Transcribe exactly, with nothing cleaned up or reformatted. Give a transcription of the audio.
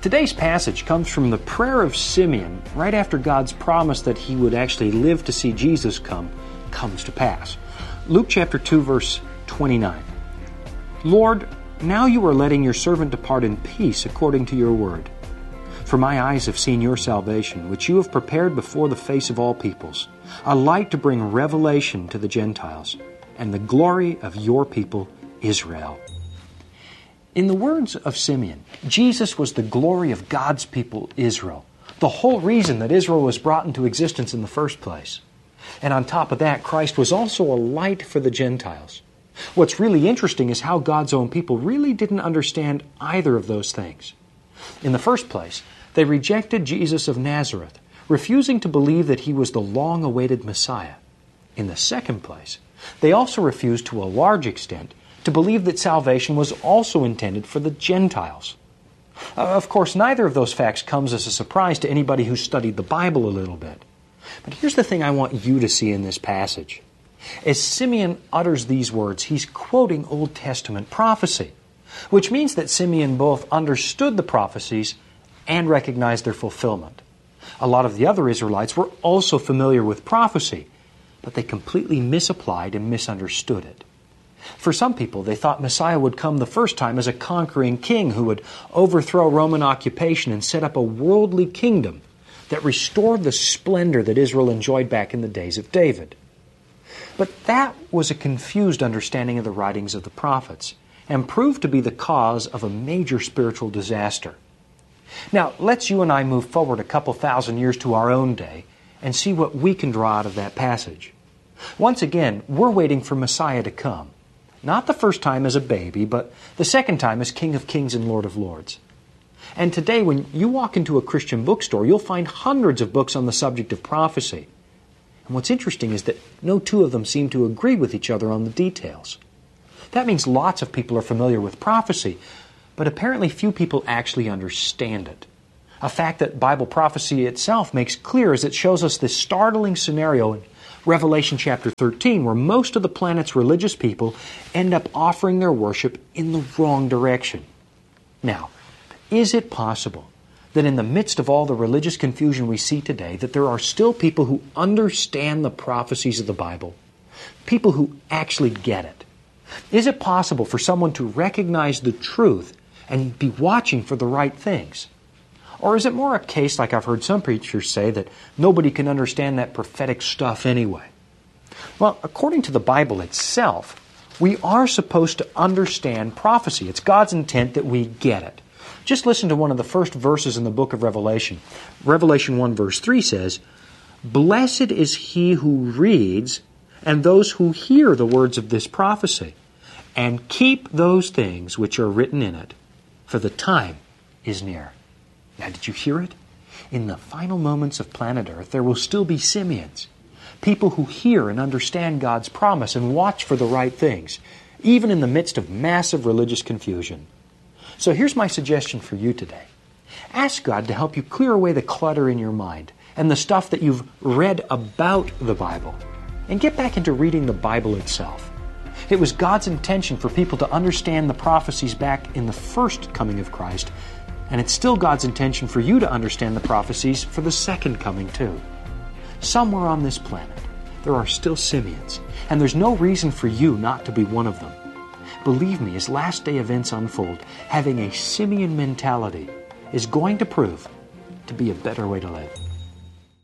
Today's passage comes from the prayer of Simeon right after God's promise that he would actually live to see Jesus come comes to pass. Luke chapter two, verse twenty-nine. Lord, now you are letting your servant depart in peace according to your word. For my eyes have seen your salvation, which you have prepared before the face of all peoples, a light to bring revelation to the Gentiles, and the glory of your people Israel. In the words of Simeon, Jesus was the glory of God's people Israel, the whole reason that Israel was brought into existence in the first place. And on top of that, Christ was also a light for the Gentiles. What's really interesting is how God's own people really didn't understand either of those things. In the first place, they rejected Jesus of Nazareth, refusing to believe that he was the long-awaited Messiah. In the second place, they also refused to a large extent to believe that salvation was also intended for the Gentiles. Uh, of course, neither of those facts comes as a surprise to anybody who's studied the Bible a little bit. But here's the thing I want you to see in this passage. As Simeon utters these words, he's quoting Old Testament prophecy, which means that Simeon both understood the prophecies and recognized their fulfillment. A lot of the other Israelites were also familiar with prophecy, but they completely misapplied and misunderstood it. For some people, they thought Messiah would come the first time as a conquering king who would overthrow Roman occupation and set up a worldly kingdom that restored the splendor that Israel enjoyed back in the days of David. But that was a confused understanding of the writings of the prophets and proved to be the cause of a major spiritual disaster. Now, let's you and I move forward a couple thousand years to our own day and see what we can draw out of that passage. Once again, we're waiting for Messiah to come. Not the first time as a baby, but the second time as King of Kings and Lord of Lords. And today, when you walk into a Christian bookstore, you'll find hundreds of books on the subject of prophecy. And what's interesting is that no two of them seem to agree with each other on the details. That means lots of people are familiar with prophecy, but apparently few people actually understand it. A fact that Bible prophecy itself makes clear as it shows us this startling scenario in Revelation chapter thirteen, where most of the planet's religious people end up offering their worship in the wrong direction. Now, is it possible that in the midst of all the religious confusion we see today, that there are still people who understand the prophecies of the Bible? People who actually get it? Is it possible for someone to recognize the truth and be watching for the right things? Or is it more a case, like I've heard some preachers say, that nobody can understand that prophetic stuff anyway? Well, according to the Bible itself, we are supposed to understand prophecy. It's God's intent that we get it. Just listen to one of the first verses in the book of Revelation. Revelation one verse three says, "Blessed is he who reads and those who hear the words of this prophecy, and keep those things which are written in it, for the time is near." Now, did you hear it? In the final moments of planet Earth, there will still be Simeons, people who hear and understand God's promise and watch for the right things, even in the midst of massive religious confusion. So here's my suggestion for you today. Ask God to help you clear away the clutter in your mind and the stuff that you've read about the Bible, and get back into reading the Bible itself. It was God's intention for people to understand the prophecies back in the first coming of Christ, and it's still God's intention for you to understand the prophecies for the second coming too. Somewhere on this planet, there are still Simeons, and there's no reason for you not to be one of them. Believe me, as last day events unfold, having a Simeon mentality is going to prove to be a better way to live.